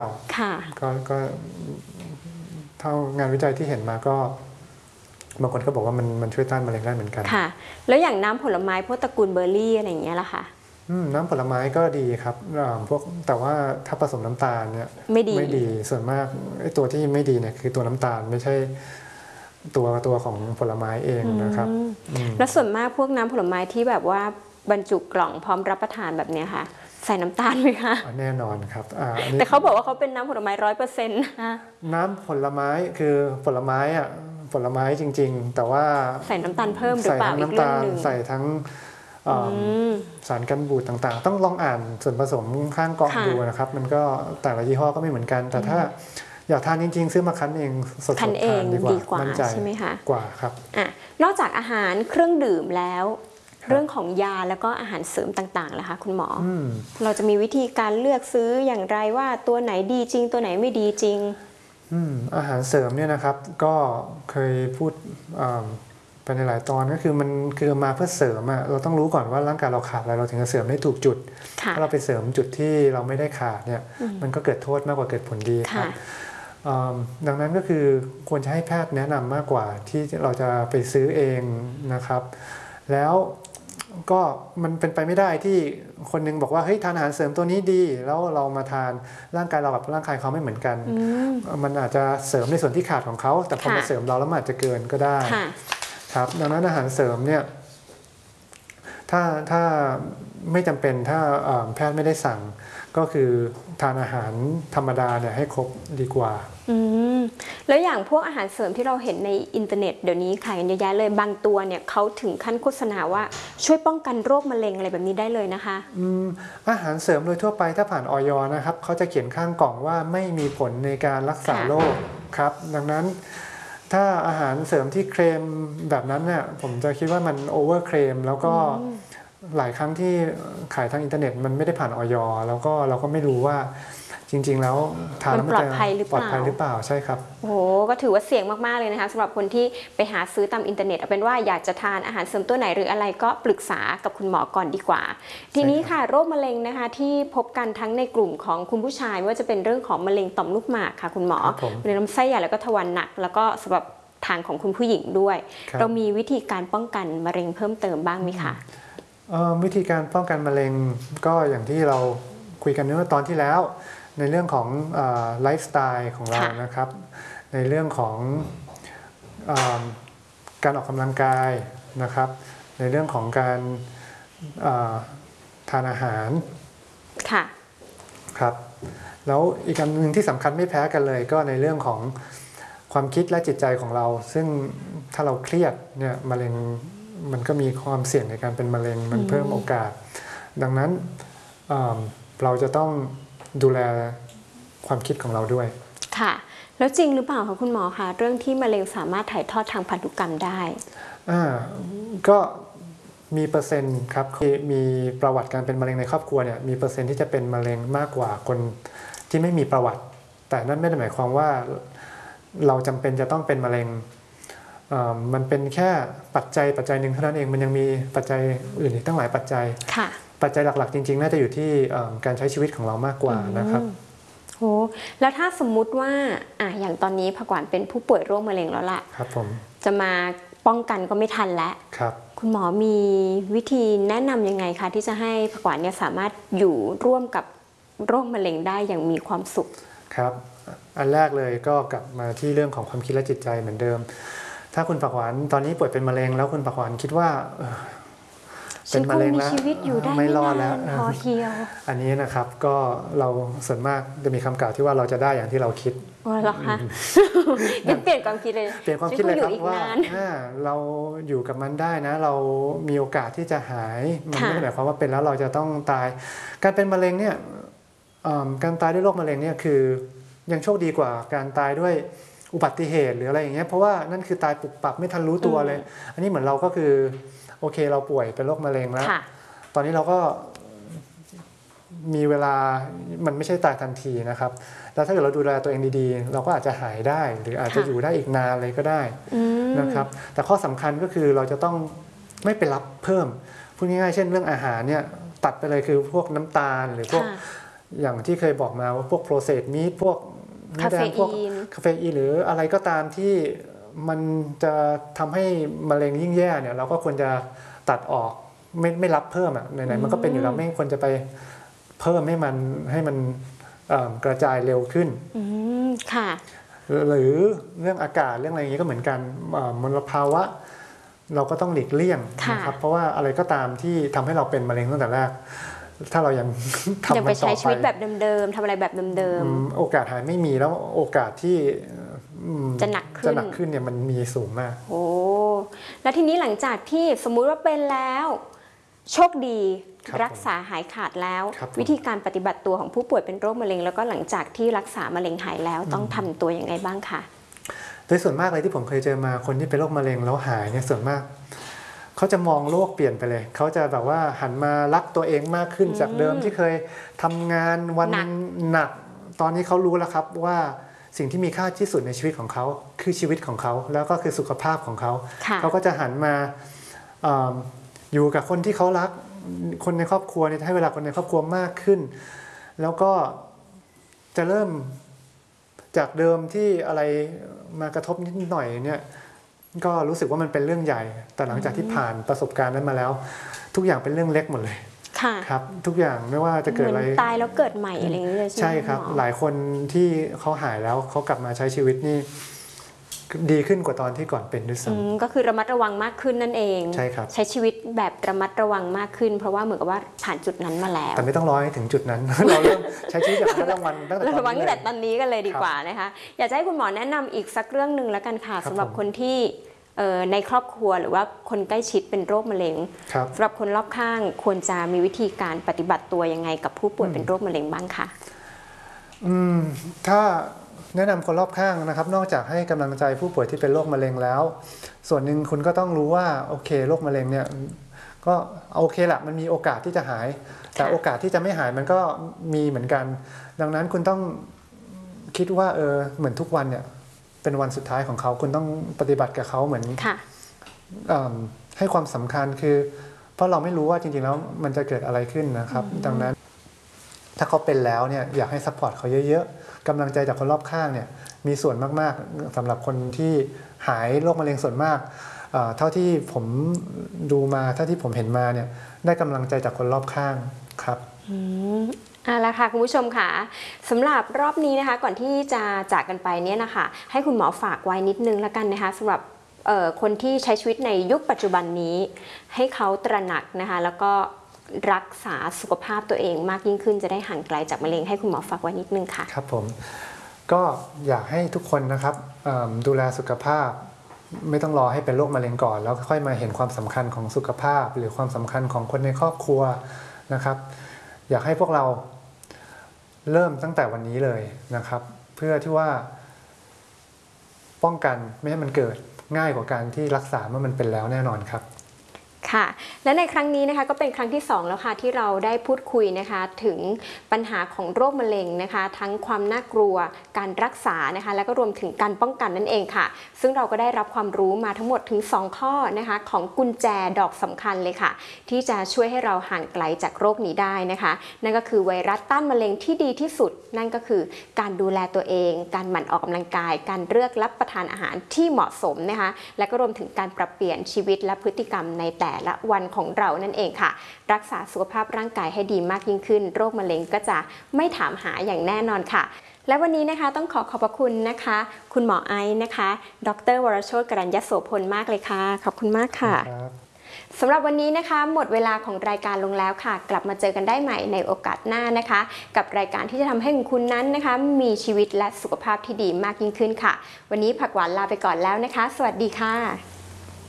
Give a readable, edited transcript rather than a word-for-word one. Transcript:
ค่ะก็เท่างานวิจัยที่เห็นมาก็บางคนก็บอกว่ามันช่วยต้านมะเร็งได้เหมือนกันค่ะแล้วอย่างน้ำผลไม้พวกตระกูลเบอร์รี่อะไรอย่างเงี้ยล่ะค่ะน้ำผลไม้ก็ดีครับพวกแต่ว่าถ้าผสมน้ำตาลเนี่ยไม่ดีส่วนมากไอ้ตัวที่ไม่ดีเนี่ยคือตัวน้ำตาลไม่ใช่ตัวของผลไม้เองนะครับแล้วส่วนมากพวกน้ำผลไม้ที่แบบว่าบรรจุกล่องพร้อมรับประทานแบบเนี้ยค่ะใส่น้ำตาลไหมคะแน่นอนครับแต่เขาบอกว่าเขาเป็นน้ำผลไม้100%นะน้ำผลไม้คือผลไม้จริงๆแต่ว่าใส่น้ำตาลเพิ่มหรือเปล่าอีกเรื่องนึงใส่ทั้งสารกันบูดต่างๆต้องลองอ่านส่วนผสมข้างกล่องดูนะครับมันก็แต่ละยี่ห้อก็ไม่เหมือนกันแต่ถ้าอยากทานจริงๆซื้อมาคั้นเองสดๆทานดีกว่ามั่นใจใช่ไหมคะกว่าครับนอกจากอาหารเครื่องดื่มแล้วเรื่องของยาแล้วก็อาหารเสริมต่างๆล่ะคะคุณหมอเราจะมีวิธีการเลือกซื้ออย่างไรว่าตัวไหนดีจริงตัวไหนไม่ดีจริงอาหารเสริมเนี่ยนะครับก็เคยพูดไปในหลายตอนก็คือมันคือมาเพื่อเสริมเราต้องรู้ก่อนว่าร่างกายเราขาดอะไรเราถึงจะเสริมได้ถูกจุดถ้าเราไปเสริมจุดที่เราไม่ได้ขาดเนี่ยมันก็เกิดโทษมากกว่าเกิดผลดีครับดังนั้นก็คือควรจะให้แพทย์แนะนำมากกว่าที่เราจะไปซื้อเองนะครับแล้วก็มันเป็นไปไม่ได้ที่คนนึงบอกว่าเฮ้ยทานอาหารเสริมตัวนี้ดีแล้วเรามาทานร่างกายเรากับร่างกายเขาไม่เหมือนกันมันอาจจะเสริมในส่วนที่ขาดของเขาแต่พอมาเสริมเราแล้วมันอาจจะเกินก็ได้ครับดังนั้นอาหารเสริมเนี่ยถ้าไม่จำเป็นถ้าแพทย์ไม่ได้สั่งก็คือทานอาหารธรรมดาเนี่ยให้ครบดีกว่าแล้วอย่างพวกอาหารเสริมที่เราเห็นในอินเทอร์เน็ตเดี๋ยวนี้ขายกันเยอะแยะเลยบางตัวเนี่ยเขาถึงขั้นโฆษณาว่าช่วยป้องกันโรคมะเร็งอะไรแบบนี้ได้เลยนะคะอาหารเสริมโดยทั่วไปถ้าผ่านอย.นะครับเขาจะเขียนข้างกล่องว่าไม่มีผลในการรักษาโรคครับดังนั้นถ้าอาหารเสริมที่เคลมแบบนั้นเนี่ยผมจะคิดว่ามันโอเวอร์เคลมแล้วก็หลายครั้งที่ขายทางอินเทอร์เน็ตมันไม่ได้ผ่านอย.แล้วก็เราก็ไม่รู้ว่าจริงๆแล้วทานแล้วมันปลอดภัยหรือเปล่าใช่ครับโอ้โหก็ถือว่าเสี่ยงมากๆเลยนะคะสำหรับคนที่ไปหาซื้อตามอินเทอร์เน็ตเอาเป็นว่าอยากจะทานอาหารเสริมตัวไหนหรืออะไรก็ปรึกษากับคุณหมอก่อนดีกว่าทีนี้ค่ะโรคมะเร็งนะคะที่พบกันทั้งในกลุ่มของคุณผู้ชายไม่ว่าจะเป็นเรื่องของมะเร็งต่อมลูกหมากค่ะคุณหมอมะเร็งลำไส้ใหญ่แล้วก็ทวารหนักแล้วก็สำหรับทางของคุณผู้หญิงด้วยเรามีวิธีการป้องกันมะเร็งเพิ่มเติมบ้างไหมคะวิธีการป้องกันมะเร็งก็อย่างที่เราคุยกันเมื่อตอนที่แล้วในเรื่องของไลฟ์สไตล์ของเรานะครับในเรื่องของการออกกำลังกายนะครับในเรื่องของการทานอาหารครับแล้วอีกอันหนึ่งที่สำคัญไม่แพ้กันเลยก็ในเรื่องของความคิดและจิตใจของเราซึ่งถ้าเราเครียดเนี่ยมะเร็งมันก็มีความเสี่ยงในการเป็นมะเร็งมันเพิ่มโอกาสดังนั้นเราจะต้องดูแลความคิดของเราด้วยค่ะแล้วจริงหรือเปล่าคะคุณหมอคะเรื่องที่มะเร็งสามารถถ่ายทอดทางพันธุกรรมได้ก็มีเปอร์เซ็นต์ครับมีประวัติการเป็นมะเร็งในครอบครัวเนี่ยมีเปอร์เซ็นต์ที่จะเป็นมะเร็งมากกว่าคนที่ไม่มีประวัติแต่นั่นไม่ได้หมายความว่าเราจำเป็นจะต้องเป็นมะเร็งมันเป็นแค่ปัจจัยหนึ่งเท่านั้นเองมันยังมีปัจจัยอื่นอีกตั้งหลายปัจจัยปัจจัยหลักๆจริงๆน่าจะอยู่ที่การใช้ชีวิตของเรามากกว่านะครับโอ้แล้วถ้าสมมุติว่าอย่างตอนนี้ผักหวานเป็นผู้ป่วยโรคมะเร็งแล้วล่ะครับผมจะมาป้องกันก็ไม่ทันแล้วครับคุณหมอมีวิธีแนะนำยังไงคะที่จะให้ผักหวานเนี่ยสามารถอยู่ร่วมกับโรคมะเร็งได้อย่างมีความสุขครับอันแรกเลยก็กลับมาที่เรื่องของความคิดและจิตใจเหมือนเดิมถ้าคุณผักหวานตอนนี้ป่วยเป็นมะเร็งแล้วคุณผักหวานคิดว่าเป็นมะเร็งแล้วไม่รอดแล้วพอเหี่ยวอันนี้นะครับก็เราส่วนมากจะมีคำกล่าวที่ว่าเราจะได้อย่างที่เราคิดเหรอคะเปลี่ยนความคิดเลยเปลี่ยนความคิดเลยครับว่าเราอยู่กับมันได้นะเรามีโอกาสที่จะหายมันไม่ได้หมายความว่าเป็นแล้วเราจะต้องตายการเป็นมะเร็งเนี่ยการตายด้วยโรคมะเร็งเนี่ยคือยังโชคดีกว่าการตายด้วยอุบัติเหตุหรืออะไรอย่างเงี้ยเพราะว่านั่นคือตายปุบปับไม่ทันรู้ตัวเลยอันนี้เหมือนเราก็คือโอเคเราป่วยเป็นโรคมะเร็งแล้วตอนนี้เราก็มีเวลามันไม่ใช่ตายทันทีนะครับแล้วถ้าเกิดเราดูแลตัวเองดีๆเราก็อาจจะหายได้หรืออาจจะอยู่ได้อีกนานเลยก็ได้นะครับแต่ข้อสำคัญก็คือเราจะต้องไม่ไปรับเพิ่มพูดง่ายๆเช่นเรื่องอาหารเนี่ยตัดไปเลยคือพวกน้ำตาลหรือพวกอย่างที่เคยบอกมาว่าพวกโปรเซสมีพวกคาเฟพวกอีนคาเฟอีนหรืออะไรก็ตามที่มันจะทำให้มะเร็งยิ่งแย่เนี่ยเราก็ควรจะตัดออกไม่รับเพิ่มอ่ะไหนๆมันก็เป็นอยู่แล้วไม่ควรจะไปเพิ่มให้มันกระจายเร็วขึ้นค่ะหรือเรื่องอากาศเรื่องอะไรอย่างนี้ก็เหมือนกันมลภาวะเราก็ต้องหลีกเลี่ยงนะครับเพราะว่าอะไรก็ตามที่ทำให้เราเป็นมะเร็งตั้งแต่แรกถ้าเรายังทำมันต่อไปไปใช้ชีวิตแบบเดิมๆทำอะไรแบบเดิมๆโอกาสหายไม่มีแล้วโอกาสที่จะหนักขึ้นเนี่ยมันมีสูงมากโอ้แล้วทีนี้หลังจากที่สมมุติว่าเป็นแล้วโชคดีรักษาหายขาดแล้ววิธีการปฏิบัติตัวของผู้ป่วยเป็นโรคมะเร็งแล้วก็หลังจากที่รักษามะเร็งหายแล้วต้องทำตัวยังไงบ้างคะโดยส่วนมากเลยที่ผมเคยเจอมาคนที่เป็นโรคมะเร็งแล้วหายเนี่ยส่วนมากเขาจะมองโลกเปลี่ยนไปเลยเขาจะแบบว่าหันมารักตัวเองมากขึ้นจากเดิมที่เคยทำงานวันหนักตอนนี้เขารู้แล้วครับว่าสิ่งที่มีค่าที่สุดในชีวิตของเขาคือชีวิตของเขาแล้วก็คือสุขภาพของเขาเขาก็จะหันมาอยู่กับคนที่เขารักคนในครอบครัวให้เวลาคนในครอบครัวมากขึ้นแล้วก็จะเริ่มจากเดิมที่อะไรมากระทบนิดหน่อยเนี่ยก็รู้สึกว่ามันเป็นเรื่องใหญ่แต่หลังจากที่ผ่านประสบการณ์นั้นมาแล้วทุกอย่างเป็นเรื่องเล็กหมดเลยครับทุกอย่างไม่ว่าจะเกิดอะไรตายแล้วเกิดใหม่อะไรอย่างเงี้ยใช่ครับหลายคนที่เขาหายแล้วเขากลับมาใช้ชีวิตนี่ดีขึ้นกว่าตอนที่ก่อนเป็นด้วยซ้ำก็คือระมัดระวังมากขึ้นนั่นเองใช่ครับใช้ชีวิตแบบระมัดระวังมากขึ้นเพราะว่าเหมือนกับว่าผ่านจุดนั้นมาแล้วแต่ไม่ต้องรอให้ถึงจุดนั้น เราเริ่มใช้ชีวิตอย่างระมัดระวังตั้งแต่ระวังตั้งแต่ตอนนี้กันเลยดีกว่านะคะอยากจะให้คุณหมอแนะนำอีกสักเรื่องหนึ่งแล้วกันค่ะสำหรับคนที่ในครอบครัวหรือว่าคนใกล้ชิดเป็นโรคมะเร็งสำหรับคนรอบข้างควรจะมีวิธีการปฏิบัติตัวยังไงกับผู้ป่วยเป็นโรคมะเร็งบ้างคะถ้าแนะนำคนรอบข้างนะครับนอกจากให้กำลังใจผู้ป่วยที่เป็นโรคมะเร็งแล้วส่วนหนึ่งคุณก็ต้องรู้ว่าโอเคโรคมะเร็งเนี่ยก็โอเคละมันมีโอกาสที่จะหายแต่โอกาสที่จะไม่หายมันก็มีเหมือนกันดังนั้นคุณต้องคิดว่าเหมือนทุกวันเนี่ยเป็นวันสุดท้ายของเขาคุณต้องปฏิบัติกับเขาเหมือนให้ความสำคัญคือเพราะเราไม่รู้ว่าจริงๆแล้วมันจะเกิดอะไรขึ้นนะครับดังนั้นถ้าเขาเป็นแล้วเนี่ยอยากให้ซัพพอร์ตเขาเยอะๆกำลังใจจากคนรอบข้างเนี่ยมีส่วนมากๆสำหรับคนที่หายโรคมะเร็งส่วนมากเท่าที่ผมดูมาเท่าที่ผมเห็นมาเนี่ยได้กำลังใจจากคนรอบข้างครับแล้วค่ะคุณผู้ชมค่ะสำหรับรอบนี้นะคะก่อนที่จะจากกันไปเนี่ยนะคะให้คุณหมอฝากไว้นิดนึงแล้วกันนะคะสำหรับคนที่ใช้ชีวิตในยุคปัจจุบันนี้ให้เขาตระหนักนะคะแล้วก็รักษาสุขภาพตัวเองมากยิ่งขึ้นจะได้ห่างไกลจากมะเร็งให้คุณหมอฝากไว้นิดนึงค่ะครับผมก็อยากให้ทุกคนนะครับดูแลสุขภาพไม่ต้องรอให้เป็นโรคมะเร็งก่อนแล้วค่อยมาเห็นความสำคัญของสุขภาพหรือความสำคัญของคนในครอบครัวนะครับอยากให้พวกเราเริ่มตั้งแต่วันนี้เลยนะครับเพื่อที่ว่าป้องกันไม่ให้มันเกิดง่ายกว่าการที่รักษาเมื่อมันเป็นแล้วแน่นอนครับค่ะและในครั้งนี้นะคะก็เป็นครั้งที่2แล้วค่ะที่เราได้พูดคุยนะคะถึงปัญหาของโรคมะเร็งนะคะทั้งความน่ากลัวการรักษานะคะและก็รวมถึงการป้องกันนั่นเองค่ะซึ่งเราก็ได้รับความรู้มาทั้งหมดถึง2ข้อนะคะของกุญแจดอกสำคัญเลยค่ะที่จะช่วยให้เราห่างไกลจากโรคนี้ได้นะคะนั่นก็คือไวรัสต้านมะเร็งที่ดีที่สุดนั่นก็คือการดูแลตัวเองการหมั่นออกกำลังกายการเลือกรับประทานอาหารที่เหมาะสมนะคะและก็รวมถึงการปรับเปลี่ยนชีวิตและพฤติกรรมในแต่ละวันของเรานั่นเองค่ะรักษาสุขภาพร่างกายให้ดีมากยิ่งขึ้นโรคมะเร็งก็จะไม่ถามหาอย่างแน่นอนค่ะและวันนี้นะคะต้องขอบพระคุณนะคะคุณหมอไอซ์นะคะดร.วรโชติ กรัญญโสพลมากเลยค่ะขอบคุณมากค่ะสำหรับวันนี้นะคะหมดเวลาของรายการลงแล้วค่ะกลับมาเจอกันได้ใหม่ในโอกาสหน้านะคะกับรายการที่จะทำให้คุณนั้นนะคะมีชีวิตและสุขภาพที่ดีมากยิ่งขึ้นค่ะวันนี้ผักหวานลาไปก่อนแล้วนะคะสวัสดีค่ะ